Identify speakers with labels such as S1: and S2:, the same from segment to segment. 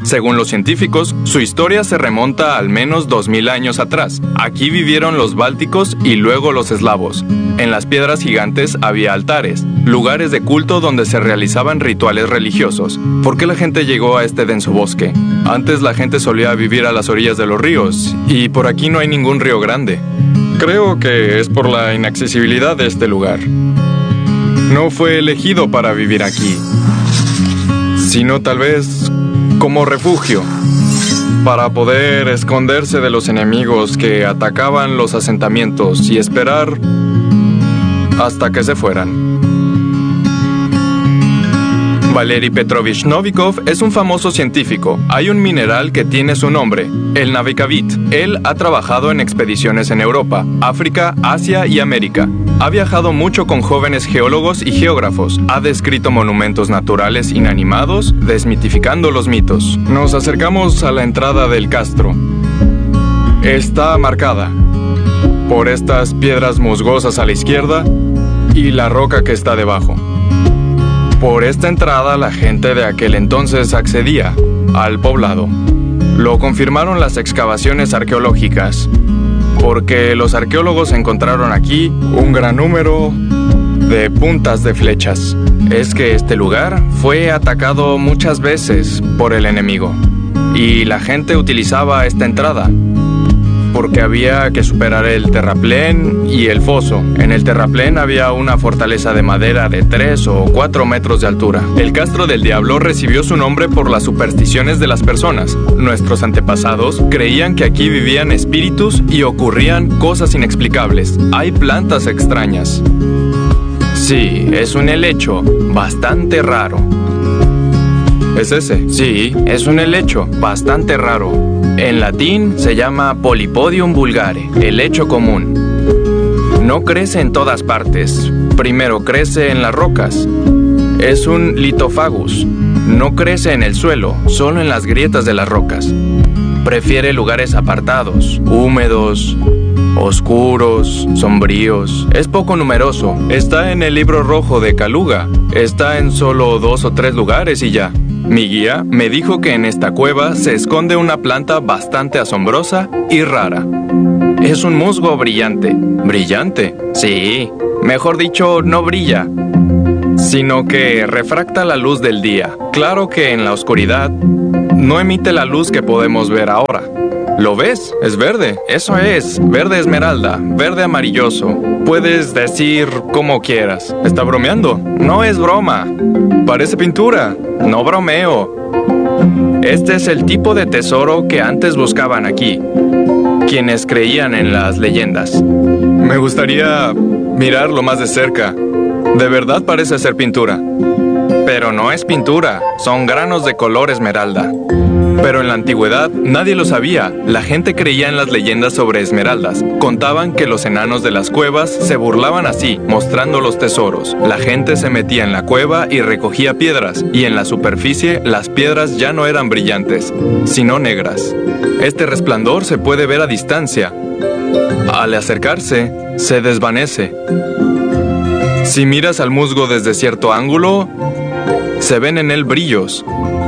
S1: Según los científicos, su historia se remonta a al menos 2000 años atrás. Aquí vivieron los bálticos y luego los eslavos. En las piedras gigantes había altares, lugares de culto donde se realizaban rituales religiosos. ¿Por qué la gente llegó a este denso bosque? Antes la gente solía vivir a las orillas de los ríos, y por aquí no hay ningún río grande. Creo que es por la inaccesibilidad de este lugar. No fue elegido para vivir aquí, sino tal vez como refugio, para poder esconderse de los enemigos que atacaban los asentamientos y esperar hasta que se fueran. Valery Petrovich Novikov es un famoso científico. Hay un mineral que tiene su nombre, el navikavit. Él ha trabajado en expediciones en Europa, África, Asia y América. Ha viajado mucho con jóvenes geólogos y geógrafos. Ha descrito monumentos naturales inanimados, desmitificando los mitos. Nos acercamos a la entrada del castro. Está marcada por estas piedras musgosas a la izquierda y la roca que está debajo. Por esta entrada la gente de aquel entonces accedía al poblado. Lo confirmaron las excavaciones arqueológicas, porque los arqueólogos encontraron aquí un gran número de puntas de flechas. Es que este lugar fue atacado muchas veces por el enemigo, y la gente utilizaba esta entrada porque había que superar el terraplén y el foso. En el terraplén había una fortaleza de madera de 3 o 4 metros de altura. El Castro del Diablo recibió su nombre por las supersticiones de las personas. Nuestros antepasados creían que aquí vivían espíritus y ocurrían cosas inexplicables. Hay plantas extrañas. Sí, es un helecho bastante raro. ¿Es ese? Sí, es un helecho bastante raro. En latín se llama Polypodium vulgare, helecho común. No crece en todas partes. Primero crece en las rocas. Es un Lithofagus. No crece en el suelo, solo en las grietas de las rocas. Prefiere lugares apartados, húmedos, oscuros, sombríos. Es poco numeroso. Está en el libro rojo de Kaluga. Está en solo 2 o 3 lugares y ya. Mi guía me dijo que en esta cueva se esconde una planta bastante asombrosa y rara. Es un musgo brillante. ¿Brillante? Sí. Mejor dicho, no brilla, sino que refracta la luz del día. Claro que en la oscuridad no emite la luz que podemos ver ahora. ¿Lo ves? Es verde. Eso es, verde esmeralda, verde amarilloso. Puedes decir como quieras. ¿Está bromeando? No es broma. Parece pintura. No bromeo. Este es el tipo de tesoro que antes buscaban aquí, quienes creían en las leyendas. Me gustaría mirarlo más de cerca. De verdad parece ser pintura. Pero no es pintura, son granos de color esmeralda. Pero en la antigüedad nadie lo sabía. La gente creía en las leyendas sobre esmeraldas. Contaban que los enanos de las cuevas se burlaban así, mostrando los tesoros. La gente se metía en la cueva y recogía piedras, y en la superficie las piedras ya no eran brillantes, sino negras. Este resplandor se puede ver a distancia. Al acercarse, se desvanece. Si miras al musgo desde cierto ángulo, se ven en él brillos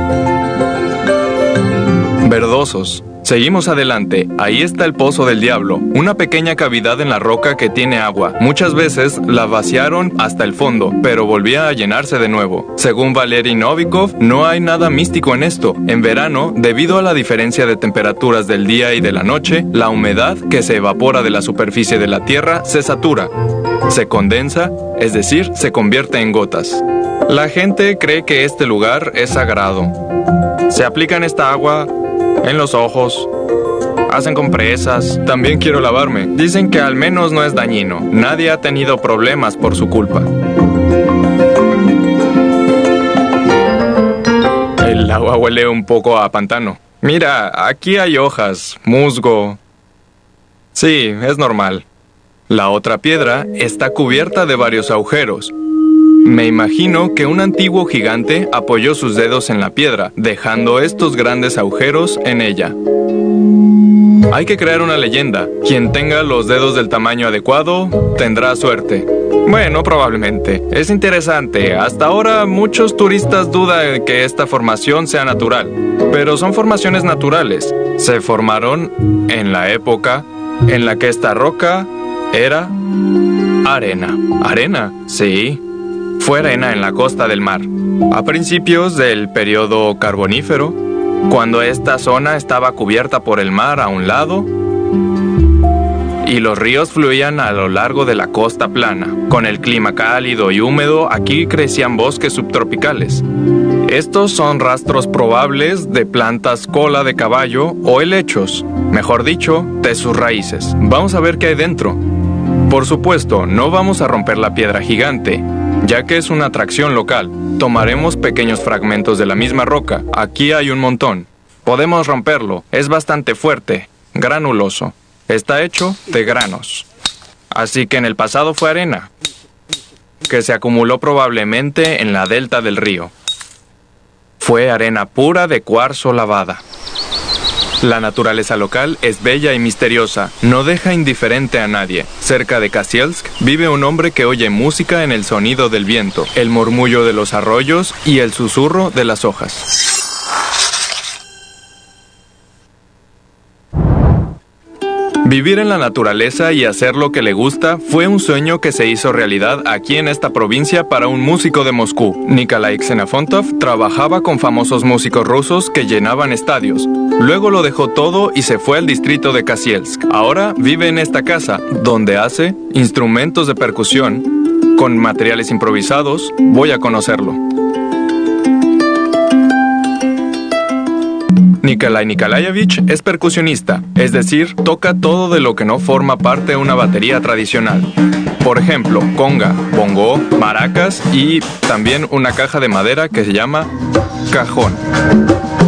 S1: verdosos. Seguimos adelante. Ahí está el Pozo del Diablo, una pequeña cavidad en la roca que tiene agua. Muchas veces la vaciaron hasta el fondo, pero volvía a llenarse de nuevo. Según Valery Novikov, no hay nada místico en esto. En verano, debido a la diferencia de temperaturas del día y de la noche, la humedad que se evapora de la superficie de la Tierra se satura, se condensa, es decir, se convierte en gotas. La gente cree que este lugar es sagrado. Se aplican esta agua en los ojos, hacen compresas. También quiero lavarme. Dicen que al menos no es dañino. Nadie ha tenido problemas por su culpa. El agua huele un poco a pantano. Mira, aquí hay hojas, musgo. Sí, es normal. La otra piedra está cubierta de varios agujeros. Me imagino que un antiguo gigante apoyó sus dedos en la piedra, dejando estos grandes agujeros en ella. Hay que crear una leyenda. Quien tenga los dedos del tamaño adecuado, tendrá suerte. Bueno, probablemente. Es interesante. Hasta ahora, muchos turistas dudan que esta formación sea natural. pero son formaciones naturales. Se formaron en la época en la que esta roca era arena. ¿Arena? Sí. Fue arena en la costa del mar. A principios del periodo carbonífero, cuando esta zona estaba cubierta por el mar a un lado y los ríos fluían a lo largo de la costa plana. Con el clima cálido y húmedo, aquí crecían bosques subtropicales. Estos son rastros probables de plantas cola de caballo o helechos, mejor dicho, de sus raíces. Vamos a ver qué hay dentro. Por supuesto, no vamos a romper la piedra gigante, ya que es una atracción local. Tomaremos pequeños fragmentos de la misma roca. Aquí hay un montón. Podemos romperlo. Es bastante fuerte, granuloso. Está hecho de granos. Así que en el pasado fue arena, que se acumuló probablemente en la delta del río. Fue arena pura de cuarzo lavada. La naturaleza local es bella y misteriosa, no deja indiferente a nadie. Cerca de Kasielsk vive un hombre que oye música en el sonido del viento, el murmullo de los arroyos y el susurro de las hojas. Vivir en la naturaleza y hacer lo que le gusta fue un sueño que se hizo realidad aquí en esta provincia para un músico de Moscú. Nikolai Xenofontov trabajaba con famosos músicos rusos que llenaban estadios. Luego lo dejó todo y se fue al distrito de Kasielsk. Ahora vive en esta casa, donde hace instrumentos de percusión con materiales improvisados. Voy a conocerlo. Nikolai Nikolayevich es percusionista, es decir, toca todo de lo que no forma parte de una batería tradicional. Por ejemplo, conga, bongo, maracas y también una caja de madera que se llama cajón.